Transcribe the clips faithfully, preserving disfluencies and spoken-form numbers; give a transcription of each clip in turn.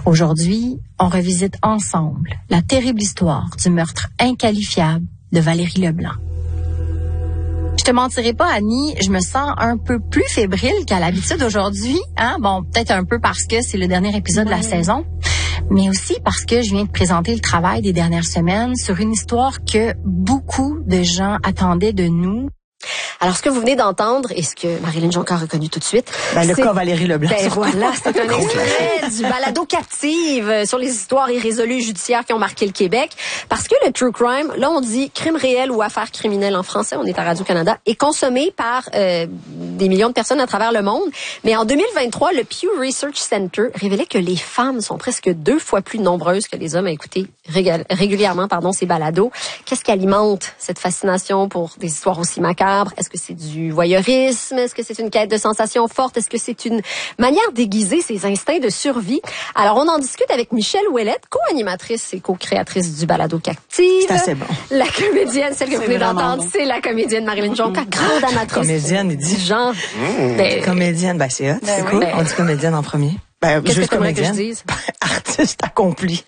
Aujourd'hui, on revisite ensemble la terrible histoire du meurtre inqualifiable de Valérie Leblanc. Je te mentirai pas, Annie, je me sens un peu plus fébrile qu'à l'habitude aujourd'hui. Hein? Bon, peut-être un peu parce que c'est le dernier épisode de la saison, mais aussi parce que je viens de présenter le travail des dernières semaines sur une histoire que beaucoup de gens attendaient de nous. Alors, ce que vous venez d'entendre et ce que Marilyn Jonca a reconnu tout de suite... Ben, le cas Valérie Leblanc. Ben voilà, c'est un extrait du balado Captive sur les histoires irrésolues judiciaires qui ont marqué le Québec. Parce que le true crime, là, on dit crime réel ou affaire criminelle en français, on est à Radio-Canada, est consommé par euh, des millions de personnes à travers le monde. Mais en deux mille vingt-trois, le Pew Research Center révélait que les femmes sont presque deux fois plus nombreuses que les hommes à écouter rég- régulièrement pardon, ces balados. Qu'est-ce qui alimente cette fascination pour des histoires aussi macabres? Est-ce que c'est du voyeurisme? Est-ce que c'est une quête de sensations fortes? Est-ce que c'est une manière d'aiguiser ses instincts de survie? Alors, on en discute avec Michèle Ouellette, co-animatrice et co-créatrice du balado Captive. C'est assez bon. La comédienne, celle que vous venez d'entendre, bon. c'est la comédienne Marilyn Jonca, grande amatrice. Comédienne, il dit. Genre. Mmh. Ben, comédienne, ben c'est hot. Ben c'est oui. cool. Ben, on dit comédienne en premier. Ben, qu'est-ce juste que t'aimerais comédienne. que je dise? Artiste accompli.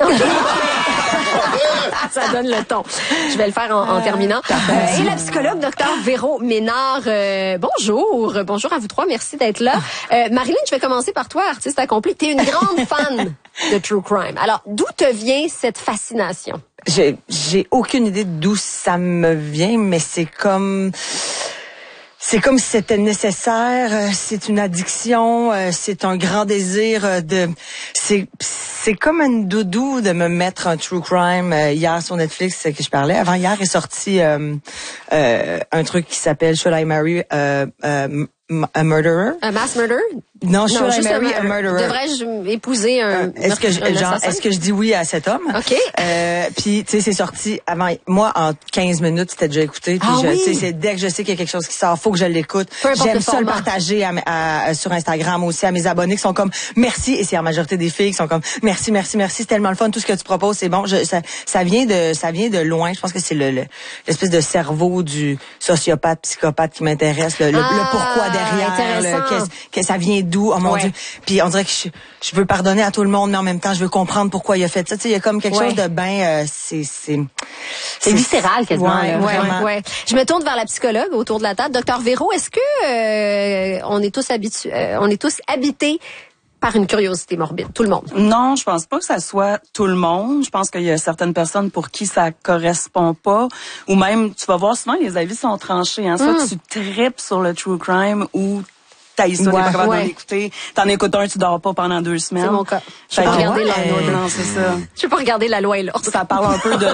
Ça donne le ton. Je vais le faire en, en terminant. Euh, et la psychologue docteur Véro Ménard. Euh, bonjour. Bonjour à vous trois. Merci d'être là. Euh, Marilyn, je vais commencer par toi, artiste accompli. Tu es une grande fan de true crime. Alors, d'où te vient cette fascination? J'ai, j'ai aucune idée d'où ça me vient, mais c'est comme... C'est comme si c'était nécessaire, c'est une addiction, c'est un grand désir de... C'est c'est comme un doudou de me mettre un true crime. Hier sur Netflix que je parlais, avant hier est sorti euh, euh, un truc qui s'appelle Should I Marry a, a, a Murderer? Un mass murder? Non, Should non, I Marry a Murderer? Devrais-je épouser un euh, Est-ce que je, un genre, assassin? est-ce que je dis oui à cet homme? OK. Euh, puis tu sais c'est sorti avant moi en quinze minutes, c'était déjà écouté puis ah, je oui? tu sais c'est dès que je sais qu'il y a quelque chose qui sort, faut que je l'écoute. J'aime le ça le format. partager à, à, à, sur Instagram aussi à mes abonnés qui sont comme merci et c'est la majorité des filles qui sont comme merci merci merci, c'est tellement le fun tout ce que tu proposes, c'est bon. Je, ça ça vient de ça vient de loin, je pense que c'est le, le l'espèce de cerveau du sociopathe psychopathe qui m'intéresse, le, le, ah, le pourquoi derrière, le, qu'est-ce que ça vient d'où, oh mon ouais. Dieu. Puis on dirait que je, je veux pardonner à tout le monde, mais en même temps, je veux comprendre pourquoi il a fait ça. Tu sais, il y a comme quelque ouais. chose de ben, euh, c'est, c'est, c'est viscéral quasiment. Ouais, là, ouais, vraiment. Ouais. Je me tourne vers la psychologue autour de la table. Docteur Véro, est-ce que euh, on est tous habitués, euh, on est tous habités par une curiosité morbide, tout le monde? Non, je pense pas que ça soit tout le monde. Je pense qu'il y a certaines personnes pour qui ça correspond pas. Ou même, tu vas voir souvent, les avis sont tranchés. Hein. Soit mm. tu tripes sur le true crime ou t'as ça, t'es ouais, pas capable ouais. d'en écouter. T'en écoutes un, tu dors pas pendant deux semaines. C'est mon cas. Je Fait peux pas que, regarder ouais, la loi. Non, c'est ça. Je peux pas regarder la loi et l'ordre. Ça parle un peu de,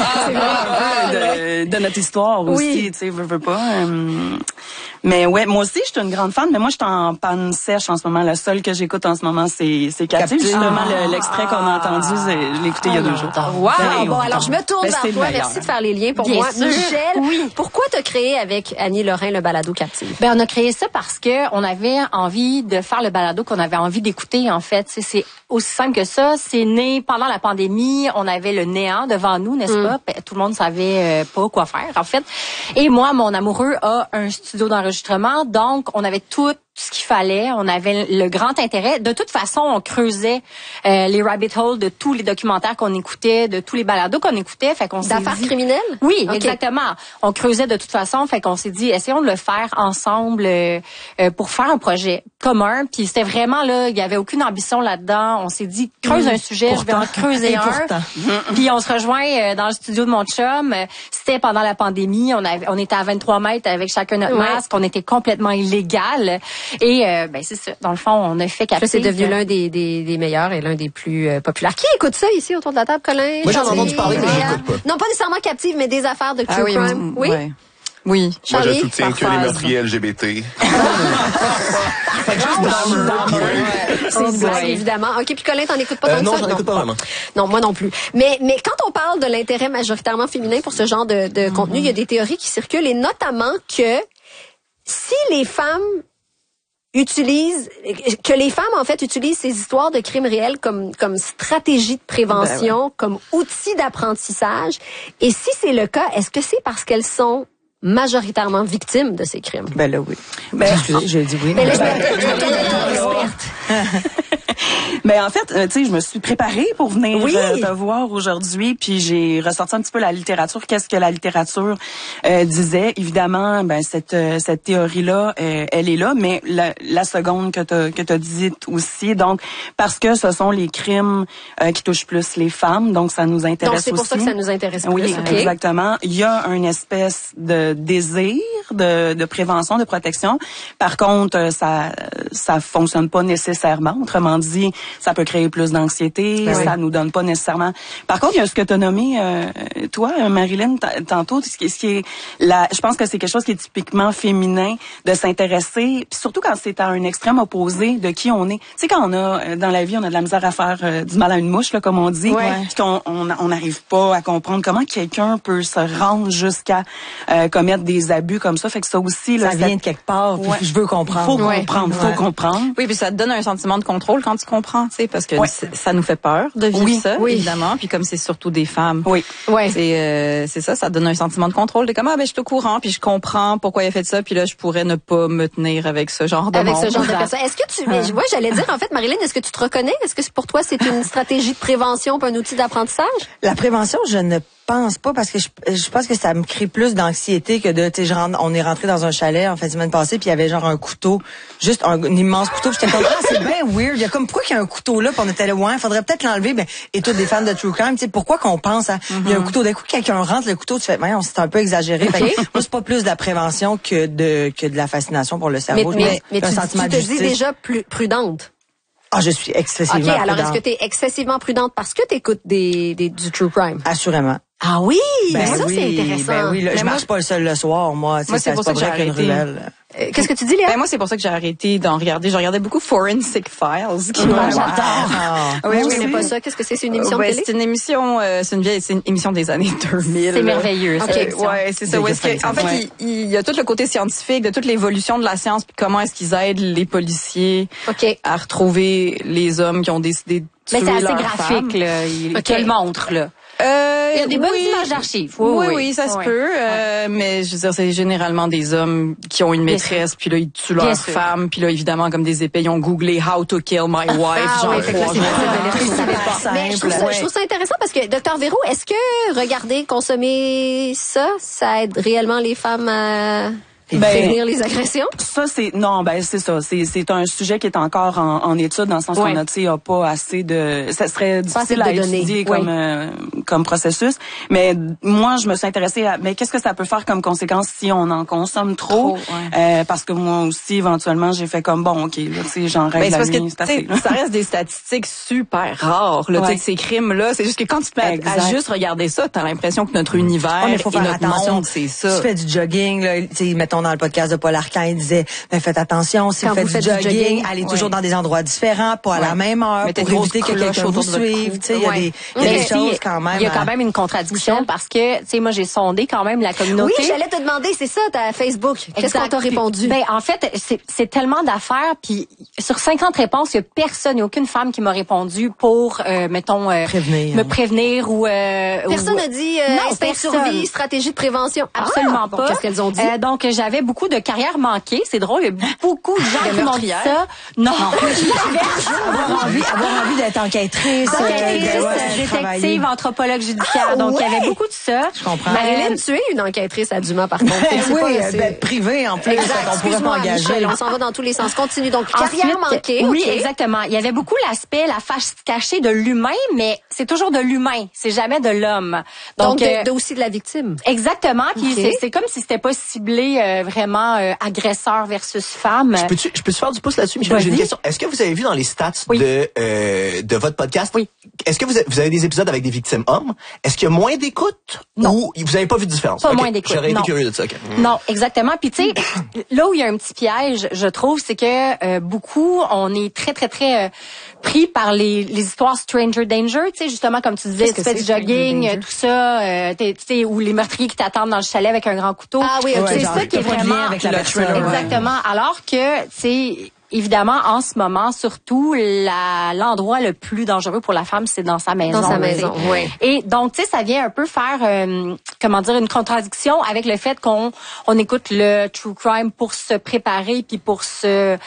de, de notre histoire aussi, oui. tu sais, veux, veux pas. Euh, mais ouais, moi aussi, je suis une grande fan, mais moi, je suis en panne sèche en ce moment. La seule que j'écoute en ce moment, c'est, c'est Captive. Justement, ah. le, l'extrait qu'on a entendu, c'est, je l'ai écouté ah, il y a deux jours. Wow! Ben, bon, alors, je me tourne ben, vers toi. Merci de faire les liens pour Bien moi. sûr. Michèle, oui. pourquoi t'as créé avec Annie Lorrain le balado Captive? Ben, on a créé ça parce que on avait envie de faire le balado qu'on avait envie d'écouter, en fait. C'est, c'est aussi simple que ça. C'est né pendant la pandémie. On avait le néant devant nous, n'est-ce Mm. pas? Ben, tout le monde savait euh, pas quoi faire, en fait. Et moi, mon amoureux a un studio d'enregistrement. Donc, on avait tout ce qu'il fallait. On avait le grand intérêt. De toute façon, on creusait euh, les rabbit holes de tous les documentaires qu'on écoutait, de tous les balados qu'on écoutait. Fait qu'on s'est D'affaires dit... criminelles? Oui, okay. exactement. On creusait de toute façon. Fait qu'on s'est dit, essayons de le faire ensemble euh, euh, pour faire un projet commun. Puis c'était vraiment là, il y avait aucune ambition là-dedans. On s'est dit, creuse mmh. un sujet, pourtant. Je vais en creuser un. Puis on se rejoint euh, dans le studio de mon chum. C'était pendant la pandémie. On avait, on était à vingt-trois mètres avec chacun notre ouais. masque. On était complètement illégal. Et euh, ben c'est ça. Dans le fond, on a fait Captive. C'est devenu l'un des, des, des meilleurs et l'un des plus euh, populaires. Qui écoute ça ici autour de la table, Colin? Moi, j'en ai entendu parler, mais j'écoute pas. Non, pas nécessairement Captive, mais des affaires de true ah, oui, crime. Oui. Ouais. Oui. Moi, Charlie, je soutiens que les meurtriers L G B T. C'est une blague, évidemment. OK, puis Colin, t'en écoutes pas tant euh, que non, ça? j'en Non, écoute pas vraiment. Non, moi non plus. Mais, mais quand on parle de l'intérêt majoritairement féminin pour ce genre de, de mm-hmm. contenu, il y a des théories qui circulent, et notamment que si les femmes utilisent, que les femmes, en fait, utilisent ces histoires de crimes réels comme, comme stratégie de prévention, ben ouais. comme outil d'apprentissage. Et si c'est le cas, est-ce que c'est parce qu'elles sont majoritairement victimes de ces crimes? Ben là, oui. Ben, je, je dis oui. Mais là, je me tourne vers l'experte. Ben en fait, euh, tu sais, je me suis préparée pour venir oui. euh, te voir aujourd'hui, puis j'ai ressorti un petit peu la littérature. Qu'est-ce que la littérature euh, disait? Évidemment, ben cette euh, cette théorie-là, euh, elle est là, mais la, la seconde que t'as que t'as dite aussi, donc parce que ce sont les crimes euh, qui touchent plus les femmes, donc ça nous intéresse aussi. Donc c'est pour ça que ça nous intéresse plus. Oui, okay. exactement. Il y a une espèce de désir de, de prévention, de protection. Par contre, ça ça fonctionne pas nécessairement. Autrement dit, ça peut créer plus d'anxiété, ben ça oui. nous donne pas nécessairement. Par contre, il y a ce que tu as nommé euh, toi, Marilyn, tantôt, ce qui, ce qui est la, je pense que c'est quelque chose qui est typiquement féminin de s'intéresser, puis surtout quand c'est à un extrême opposé de qui on est. Tu sais, quand on a dans la vie, on a de la misère à faire euh, du mal à une mouche, là, comme on dit, ouais. puis qu'on on n'arrive pas à comprendre comment quelqu'un peut se rendre jusqu'à euh, commettre des abus comme ça. Fait que ça aussi, là, ça vient de quelque part. Puis ouais. Je veux comprendre. Faut ouais. comprendre, faut ouais. comprendre. Oui, puis ça te donne un sentiment de contrôle quand tu comprends, tu sais, parce que ouais. ça nous fait peur de vivre oui. ça, oui. évidemment. Puis comme c'est surtout des femmes, oui, ouais. c'est euh, c'est ça, ça donne un sentiment de contrôle. De comme ah ben je suis au courant, puis je comprends pourquoi il a fait ça, puis là je pourrais ne pas me tenir avec ce genre de avec monde. ce genre de personne. Est-ce que tu, ah. ouais, j'allais dire en fait, Marilyn, est-ce que tu te reconnais? Est-ce que pour toi c'est une stratégie de prévention, puis un outil d'apprentissage? La prévention, je ne pense pas parce que je, je pense que ça me crée plus d'anxiété que de tu sais on est rentré dans un chalet en fin de semaine passée puis il y avait genre un couteau, juste un, un immense couteau, puis j'étais comme ah, c'est bien weird, il y a comme pourquoi qu'il y a un couteau là, puis on était là ouais, faudrait peut-être l'enlever, ben et tous des fans de true crime, tu sais pourquoi qu'on pense à mm-hmm. il y a un couteau, d'un coup quelqu'un rentre le couteau, tu fais ben c'est un peu exagéré. Okay. Fait que, moi c'est pas plus de la prévention que de que de la fascination pour le cerveau. Mais, mais, mais un tu, sentiment tu te de dis déjà plus prudente. Ah, je suis excessivement prudente. OK, alors prudente. est-ce que tu es excessivement prudente parce que tu écoutes des, des du true crime? Assurément. Ah oui, ben ça oui, c'est intéressant. Ben oui, là, je marche pas le seul le soir, moi. Moi, c'est pour ça que j'ai arrêté. Euh, Qu'est-ce que tu dis, Léa? Ben moi, c'est pour ça que j'ai arrêté d'en regarder. Je regardais beaucoup Forensic Files. Qui oh, j'adore. Ah. Oui, je connais pas ça. Qu'est-ce que c'est? C'est une émission ouais, de télé? C'est une émission, euh, c'est une vieille, c'est une émission des années deux mille. C'est merveilleux. Okay. Euh, ouais, c'est ça. Où est-ce que, en fait, ouais. il, il y a tout le côté scientifique de toute l'évolution de la science, puis comment est-ce qu'ils aident les policiers okay. à retrouver les hommes qui ont décidé de tuer Mais c'est assez graphique, graphique, là. Il okay. te le montre, là. Euh, il y a des oui, bonnes images d'archives. Oui, oui, oui, oui, ça oui. se peut. Euh, mais je veux dire, c'est généralement des hommes qui ont une maîtresse, puis là, ils tuent leur femme, puis là, évidemment, comme des épées, ils ont googlé « How to kill my wife ah, » genre oui, trois jours. Mais je trouve, ça, je trouve ça intéressant parce que, docteur Véro, est-ce que regarder, consommer ça, ça aide réellement les femmes à... Ben, prévenir les agressions? Ça, c'est, non, ben, c'est ça. C'est, c'est un sujet qui est encore en, en étude dans le sens ouais. qu'on a, tu sais, a pas assez de, ça serait difficile à étudier comme, oui. euh, comme processus. Mais moi, je me suis intéressée à, mais qu'est-ce que ça peut faire comme conséquence si on en consomme trop? trop ouais. euh, parce que moi aussi, éventuellement, j'ai fait comme, bon, OK, là, tu sais, j'en règle ben, la nuit, nuit, c'est assez. Ça reste des statistiques super rares, là, ouais. tu sais, ces crimes-là. C'est juste que quand tu te mets à, à juste regarder ça, t'as l'impression que notre univers oh, mais faut et faire notre attention. monde, c'est ça. Tu fais du jogging, là, tu sais, mettons dans le podcast de Paul Arcand, il disait ben faites attention, si Quand vous faites, vous faites du, jogging, du jogging, allez ouais. toujours dans des endroits différents, pas à ouais. la même heure, Mettez pour éviter que quelqu'un vous suive. Tu sais, il y a des, il y a des choses quand même. Il y a quand même une contradiction parce que, tu sais, moi j'ai sondé quand même la communauté. Oui, j'allais te demander, c'est ça, ta Facebook. Qu'est-ce qu'on t'a répondu? Ben en fait, c'est, c'est tellement d'affaires, puis sur cinquante réponses, il y a personne, il y a aucune femme qui m'a répondu pour, euh, mettons, euh, prévenir. me prévenir ou. Euh, personne ou... n'a dit euh, non, instinct de survie, stratégie de prévention. Absolument ah, pas. Bon, qu'est-ce qu'elles ont dit? Euh, donc j'avais beaucoup de carrières manquées. C'est drôle, il y a beaucoup de gens qui m'ont dit ça. Non. avoir envie, avoir envie d'être enquêtrice, enquêtrice, euh, détective, anthropologue judiciaire. Ah, donc il ouais. y avait beaucoup de ça. Je comprends. Marilyn, tu es une enquêtrice à Dumas par contre. Ben, c'est oui, pas, c'est... Ben, privée en plus. Exact. On pourrait m'engager. Michel, on s'en va dans tous les sens. Continue. Donc Ensuite, carrière manquée. Oui, okay. exactement. Il y avait beaucoup l'aspect, la face cachée de l'humain, mais c'est toujours de l'humain. C'est jamais de l'homme. Donc, Donc de, de aussi de la victime. Exactement. Puis okay. c'est, c'est comme si c'était pas ciblé euh, vraiment euh, agresseur versus femme. Je peux-tu, je peux faire du pouce là-dessus, Michel? J'ai une question. Est-ce que vous avez vu dans les stats oui. de euh, de votre podcast? Oui. Est-ce que vous avez, vous avez des épisodes avec des victimes hommes? Est-ce qu'il y a moins d'écoute? Non. Ou vous avez pas vu de différence? Pas okay. moins d'écoute. J'aurais été non. curieux de ça. Okay. Non, exactement. Puis tu sais, là où il y a un petit piège, je trouve, c'est que euh, beaucoup, on est très très très euh, pris par les, les histoires Stranger Danger, tu sais, justement comme tu disais, tu fais du jogging, tout ça, euh, tu sais, ou les meurtriers qui t'attendent dans le chalet avec un grand couteau. Ah oui, ok. C'est genre, ça qui est vraiment avec la personne. Exactement. Alors que, tu sais, évidemment, en ce moment, surtout, la, l'endroit le plus dangereux pour la femme, c'est dans sa maison. Dans sa maison, oui. Et donc, tu sais, ça vient un peu faire, euh, comment dire, une contradiction avec le fait qu'on on écoute le true crime pour se préparer puis pour se... Euh,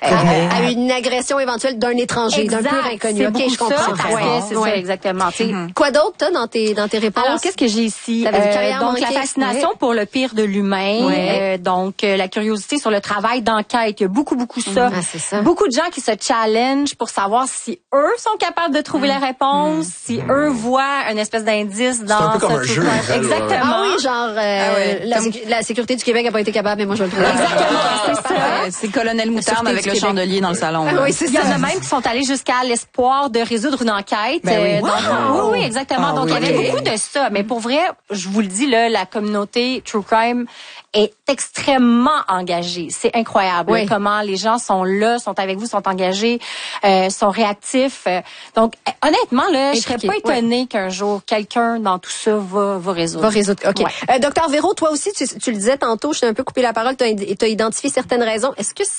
à, à une agression éventuelle d'un étranger, exact, d'un pur inconnu. OK, je comprends. Ça, parce ouais, que c'est ouais. ça, exactement. Mm-hmm. Quoi d'autre, t'as, dans tes, dans tes réponses? Alors, qu'est-ce que j'ai ici? Euh, donc, la fascination ouais. pour le pire de l'humain. Ouais. Euh, donc, euh, la curiosité sur le travail d'enquête. Il y a beaucoup, beaucoup ça. Ah, c'est ça. Beaucoup de gens qui se challenge pour savoir si eux sont capables de trouver mmh. la réponse, mmh. si mmh. eux voient une espèce d'indice dans... C'est un peu comme un jeu. Exactement. Ah oui, genre, euh, ah ouais. la, comme... la sécurité du Québec n'a pas été capable, mais moi, je vais le trouver. Exactement, c'est ça. Ouais, c'est Colonel Moutarde avec le Québec. Chandelier dans le salon. Ah, oui, c'est il y en a même qui sont allés jusqu'à l'espoir de résoudre une enquête. Ben oui. Euh, donc, wow. Oui, oui, exactement. Ah, donc, oui. il y avait beaucoup de ça. Mais pour vrai, je vous le dis, là, la communauté True Crime est extrêmement engagée. C'est incroyable oui. comment les gens sont là, sont avec vous, sont engagés, euh, sont réactifs. Euh, donc, honnêtement, là, je serais pas étonnée ouais. qu'un jour, quelqu'un dans tout ça va, va résoudre. Va résoudre, OK. Ouais. Euh, Docteur Véro, toi aussi, tu, tu le disais tantôt, je t'ai un peu coupé la parole, tu as identifié certaines raisons. Est-ce que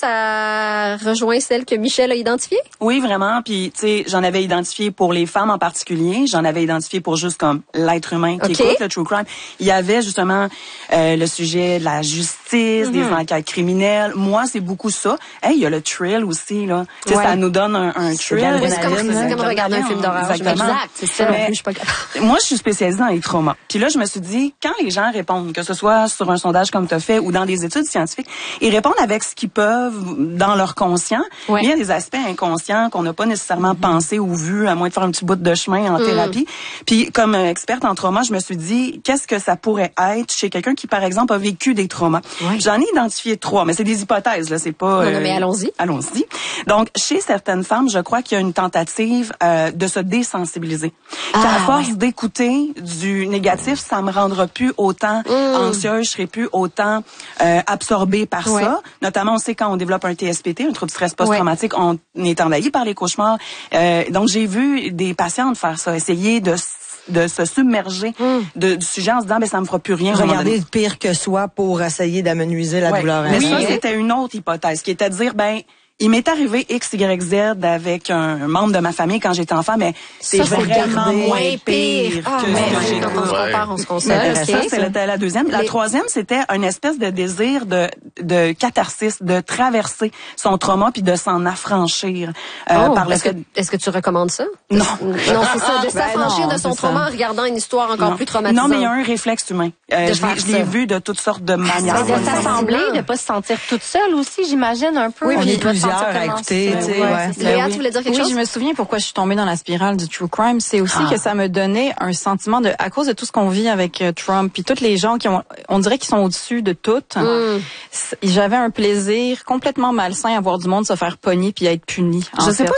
ça rejoint celle que Michel a identifiée? Oui, vraiment. Puis, tu sais, j'en avais identifié pour les femmes en particulier. J'en avais identifié pour juste comme l'être humain qui okay. écoute le true crime. Il y avait justement euh, le sujet de la justice, mm-hmm. des enquêtes criminelles. Moi, c'est beaucoup ça. Hey, il y a le thrill aussi, là. Tu sais, ouais. ça nous donne un, un thrill. C'est comme, c'est comme regarder un film d'horreur. Exactement. Exact, c'est ça. Mais, je suis pas moi, je suis spécialisée dans les traumas. Puis là, je me suis dit, quand les gens répondent, que ce soit sur un sondage comme tu as fait ou dans des études scientifiques, ils répondent avec ce qu'ils peuvent dans leur conscient. Ouais. Mais il y a des aspects inconscients qu'on n'a pas nécessairement mm-hmm. pensé ou vu, à moins de faire un petit bout de chemin en mm. thérapie. Puis, comme experte en trauma, je me suis dit, qu'est-ce que ça pourrait être chez quelqu'un qui, par exemple, a vécu des traumas? Ouais. J'en ai identifié trois, mais c'est des hypothèses, là, c'est pas... Non, non, mais allons-y. Allons-y. Donc, chez certaines femmes, je crois qu'il y a une tentative euh, de se désensibiliser. Ah, qu'à force ouais. d'écouter du négatif, ça me rendra plus autant mmh. anxieuse, je serai plus autant euh, absorbée par ouais. ça. Notamment, on sait quand on développe un T S P T, un trouble de stress post-traumatique, ouais. on est envahi par les cauchemars. Euh, donc, j'ai vu des patientes faire ça, essayer de de se submerger mm. de, du sujet en se disant, ben ça me fera plus rien. Regarder pire que soi pour essayer d'amenuiser la ouais. douleur. Mais ça, c'était une autre hypothèse, qui était de dire, ben il m'est arrivé X, Y, Z avec un membre de ma famille quand j'étais enfant, mais c'est vraiment moins pire ah, que mais ce que j'ai quand on se compare, on se console. Okay. Ça, c'était la deuxième. Les... La troisième, c'était une espèce de désir de, de catharsis, de traverser son trauma puis de s'en affranchir. Euh, oh, par est-ce, que, est-ce que tu recommandes ça? Non. Non, c'est ça, de s'affranchir ben non, de son trauma ça. En regardant une histoire encore non. plus traumatisante. Non, mais il y a un réflexe humain. Euh, je, je l'ai vu de toutes sortes de manières. De s'assembler, de pas se sentir toute seule aussi, j'imagine, un peu. Oui, on est plusieurs à écouter. Ouais, ouais. Léa, oui. tu voulais dire quelque oui, chose? Oui, je me souviens pourquoi je suis tombée dans la spirale du true crime. C'est aussi ah. que ça me donnait un sentiment de, à cause de tout ce qu'on vit avec uh, Trump, puis toutes les gens qui ont, on dirait qu'ils sont au-dessus de tout. Mm. J'avais un plaisir complètement malsain à voir du monde se faire pogner puis à être puni. Je sais fait. pas